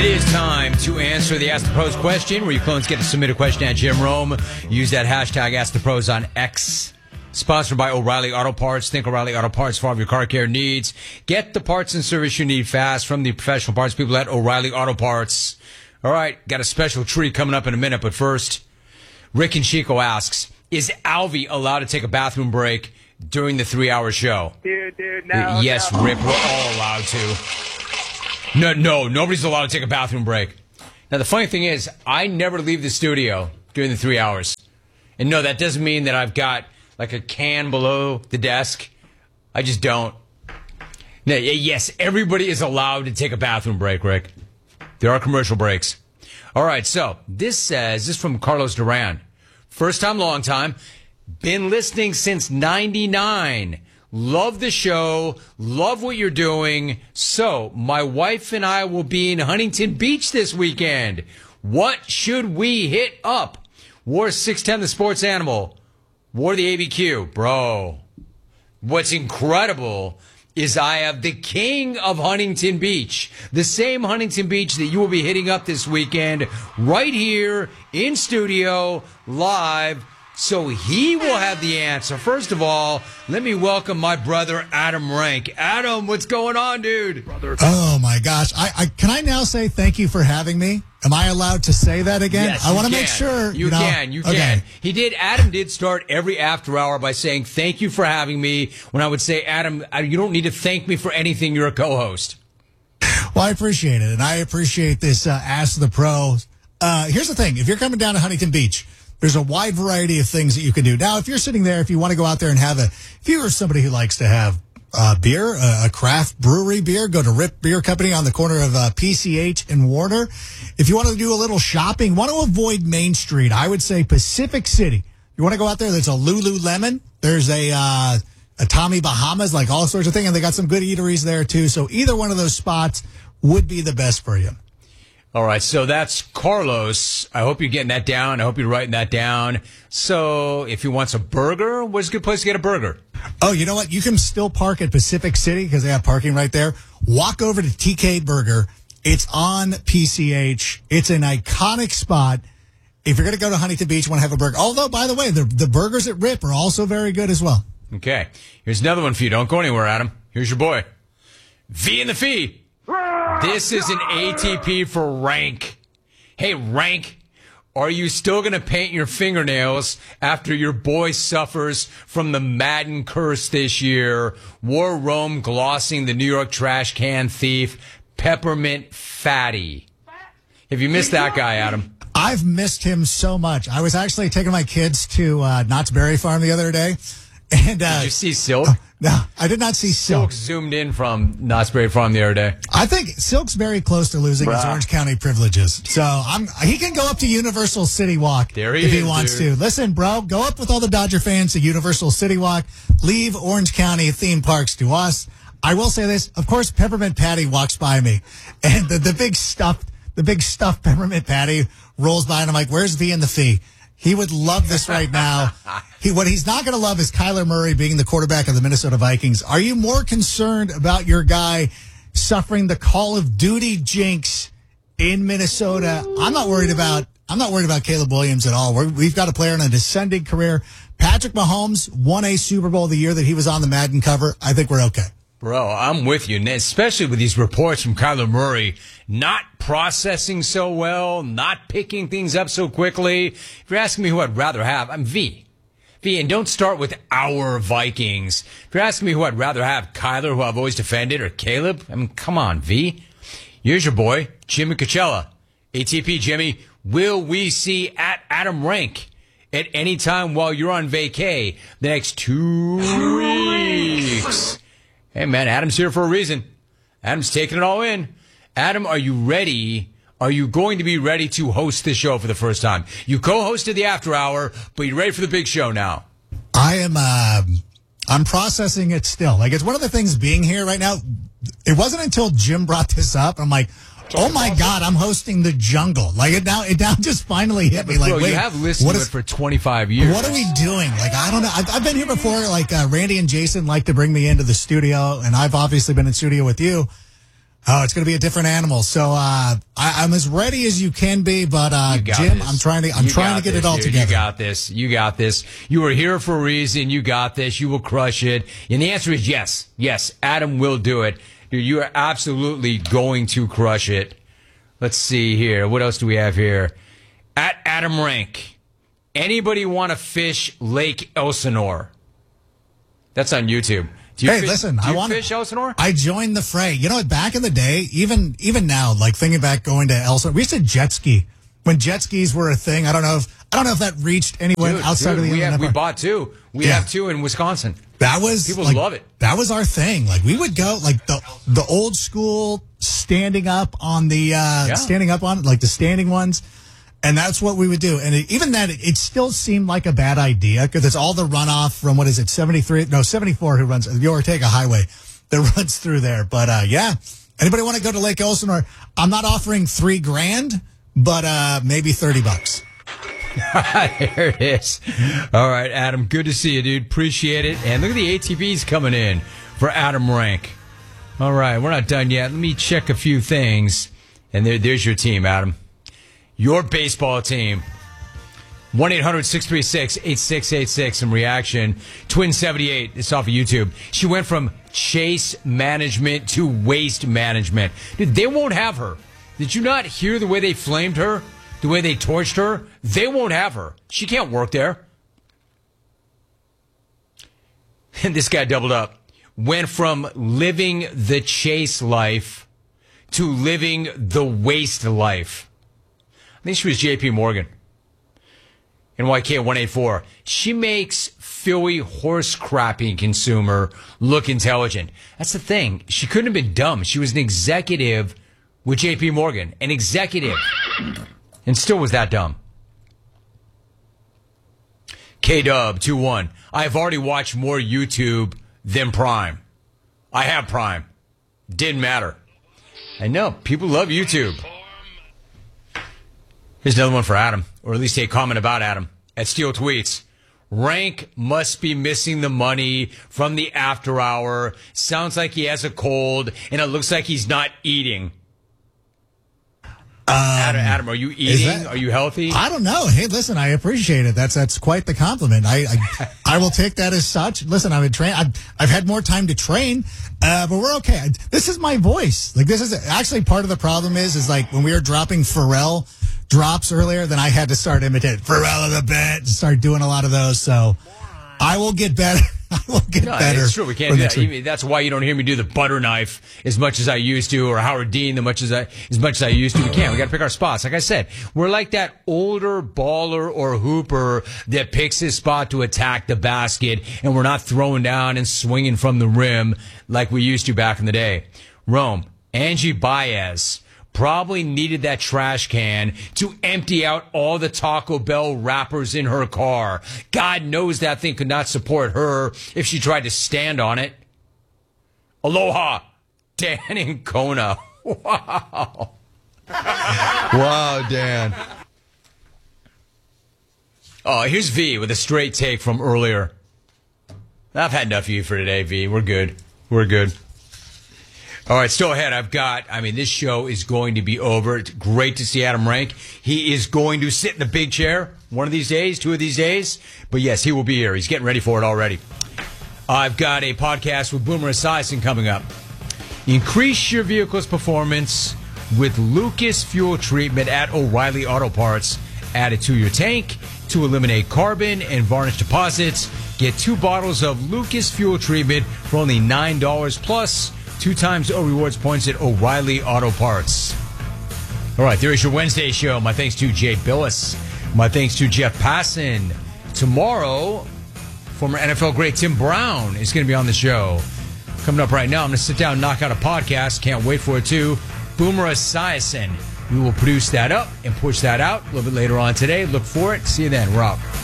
It is time to answer the Ask the Pros question, where you clones get to submit a question at Jim Rome. Use that hashtag Ask the Pros on X. Sponsored by O'Reilly Auto Parts. Think O'Reilly Auto Parts for all of your car care needs. Get the parts and service you need fast from the professional parts people at O'Reilly Auto Parts. All right, got a special treat coming up in a minute, but first, Rick and Chico asks, is Alvy allowed to take a bathroom break during the 3-hour show? Dude, no. Yes, no. Rick, we're all allowed to. No, nobody's allowed to take a bathroom break. Now, the funny thing is, I never leave the studio during the 3 hours. And no, that doesn't mean that I've got like a can below the desk. I just don't. Now, yes, everybody is allowed to take a bathroom break, Rick. There are commercial breaks. All right, so this is from Carlos Duran. First time, long time. Been listening since 99. Love the show. Love what you're doing. So, my wife and I will be in Huntington Beach this weekend. What should we hit up? War 610 the Sports Animal. War the ABQ. Bro, what's incredible is I have the king of Huntington Beach, the same Huntington Beach that you will be hitting up this weekend, right here in studio, live. So he will have the answer. First of all, let me welcome my brother, Adam Rank. Adam, what's going on, dude? Oh, my gosh. Can I now say thank you for having me? Am I allowed to say that again? Yes, I want to you make can. sure. You can. Okay. Adam did start every after hour by saying, thank you for having me. When I would say, Adam, you don't need to thank me for anything. You're a co-host. Well, I appreciate it. And I appreciate this Ask the Pros. Here's the thing. If you're coming down to Huntington Beach, there's a wide variety of things that you can do. Now, if you're sitting there, if you want to go out there and if you are somebody who likes to have beer, a craft brewery beer, go to Rip Beer Company on the corner of PCH and Warner. If you want to do a little shopping, want to avoid Main Street, I would say Pacific City. You want to go out there, there's a Lululemon. There's a Tommy Bahamas, like all sorts of things. And they got some good eateries there, too. So either one of those spots would be the best for you. All right, so that's Carlos. I hope you're getting that down. I hope you're writing that down. So if he wants a burger, where's a good place to get a burger? Oh, you know what? You can still park at Pacific City because they have parking right there. Walk over to TK Burger. It's on PCH. It's an iconic spot. If you're going to go to Huntington Beach, you want to have a burger. Although, by the way, the burgers at Rip are also very good as well. Okay. Here's another one for you. Don't go anywhere, Adam. Here's your boy. V in the Fee. This is an ATP for Rank. Hey, Rank, are you still going to paint your fingernails after your boy suffers from the Madden curse this year? War Rome glossing the New York trash can thief, Peppermint Fatty. Have you missed that guy, Adam? I've missed him so much. I was actually taking my kids to Knott's Berry Farm the other day. And, did you see Silk? No, I did not see Silk. Silk zoomed in from Knott's Berry Farm the other day. I think Silk's very close to losing his Orange County privileges. So he can go up to Universal City Walk if he wants to. Listen, bro, go up with all the Dodger fans to Universal City Walk. Leave Orange County theme parks to us. I will say this. Of course, Peppermint Patty walks by me. And the big stuffed Peppermint Patty rolls by, and I'm like, where's V in the Fee? He would love this right now. What he's not going to love is Kyler Murray being the quarterback of the Minnesota Vikings. Are you more concerned about your guy suffering the Call of Duty jinx in Minnesota? I'm not worried about Caleb Williams at all. We've got a player in a descending career. Patrick Mahomes won a Super Bowl the year that he was on the Madden cover. I think we're okay. Bro, I'm with you, especially with these reports from Kyler Murray not processing so well, not picking things up so quickly. If you're asking me who I'd rather have, I'm V, and don't start with our Vikings. If you're asking me who I'd rather have, Kyler, who I've always defended, or Caleb, I mean, come on, V. Here's your boy, Jimmy Coachella. ATP, Jimmy, will we see at Adam Rank at any time while you're on vacay the next 2 weeks? Hey, man, Adam's here for a reason. Adam's taking it all in. Adam, are you ready? Are you going to be ready to host this show for the first time? You co-hosted the After Hour, but you're ready for the big show now. I am, I'm processing it still. Like, it's one of the things being here right now. It wasn't until Jim brought this up. I'm like, oh my God, I'm hosting The Jungle. Like, it now just finally hit me. Like, bro, wait, you have listened to it for 25 years. What are we doing? Like, I don't know. I've been here before. Like, Randy and Jason like to bring me into the studio, and I've obviously been in studio with you. Oh, it's going to be a different animal. So I'm as ready as you can be, but Jim, this. I'm trying to get it all together. You got this. You got this. You are here for a reason. You got this. You will crush it. And the answer is yes. Yes, Adam will do it. Dude, you are absolutely going to crush it. Let's see here. What else do we have here? At Adam Rank. Anybody want to fish Lake Elsinore? That's on YouTube. Do you fish Elsinore? I joined the fray. You know what? Back in the day, even now, like thinking back going to Elsinore, we used to jet ski when jet skis were a thing. I don't know if that reached anyone outside of the Inland Empire. We bought two. We have two in Wisconsin. That was people love it. That was our thing. Like we would go like the old school standing up on the like the standing ones. And that's what we would do. And even that, it still seemed like a bad idea because it's all the runoff from, 74 who runs the Ortega Highway that runs through there. But, anybody want to go to Lake Elsinore? I'm not offering $3,000, but maybe $30. There it is. All right, Adam, good to see you, dude. Appreciate it. And look at the ATVs coming in for Adam Rank. All right, we're not done yet. Let me check a few things. And there's your team, Adam. Your baseball team. 1-800-636-8686. Some reaction. Twin78. It's off of YouTube. She went from chase management to waste management. Dude, they won't have her. Did you not hear the way they flamed her? The way they torched her? They won't have her. She can't work there. And this guy doubled up. Went from living the chase life to living the waste life. I think she was JP Morgan. NYK 184. She makes Philly horse crapping consumer look intelligent. That's the thing. She couldn't have been dumb. She was an executive with JP Morgan. An executive. And still was that dumb. K-Dub 21. I've already watched more YouTube than Prime. I have Prime. Didn't matter. I know. People love YouTube. Here's another one for Adam, or at least a comment about Adam. At Steel Tweets, Rank must be missing the money from the after hour. Sounds like he has a cold, and it looks like he's not eating. Adam, are you eating? Are you healthy? I don't know. Hey, listen, I appreciate it. That's quite the compliment. I will take that as such. Listen, I've had more time to train, but we're okay. This is my voice. Like, this is actually part of the problem is like when we were dropping Pharrell drops earlier, then I had to start imitating Pharrell of the bit and start doing a lot of those. So I will get better. I will get better. It's true. We can't do that. That's why you don't hear me do the butter knife as much as I used to, or Howard Dean as much as I used to. We can't. We got to pick our spots. Like I said, we're like that older baller or hooper that picks his spot to attack the basket, and we're not throwing down and swinging from the rim like we used to back in the day. Rome, Angie Baez probably needed that trash can to empty out all the Taco Bell wrappers in her car. God knows that thing could not support her if she tried to stand on it. Aloha, Dan in Kona. Wow. Wow, Dan. Oh, here's V with a straight take from earlier. I've had enough of you for today, V. We're good. We're good. All right, still ahead. This show is going to be over. It's great to see Adam Rank. He is going to sit in the big chair one of these days, 2 of these days. But yes, he will be here. He's getting ready for it already. I've got a podcast with Boomer Esiason coming up. Increase your vehicle's performance with Lucas Fuel Treatment at O'Reilly Auto Parts. Add it to your tank to eliminate carbon and varnish deposits. Get 2 bottles of Lucas Fuel Treatment for only $9 plus 2 times O Rewards points at O'Reilly Auto Parts. All right, there is your Wednesday show. My thanks to Jay Billis. My thanks to Jeff Passan. Tomorrow, former NFL great Tim Brown is going to be on the show. Coming up right now, I'm going to sit down and knock out a podcast. Can't wait for it, too. Boomer Esiason. We will produce that up and push that out a little bit later on today. Look for it. See you then. We're out.